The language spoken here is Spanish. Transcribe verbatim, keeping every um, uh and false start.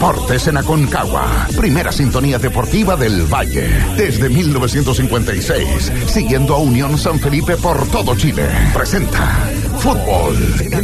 Deportes en Aconcagua. Primera sintonía deportiva del Valle. Desde mil novecientos cincuenta y seis. Siguiendo a Unión San Felipe por todo Chile. Presenta Fútbol en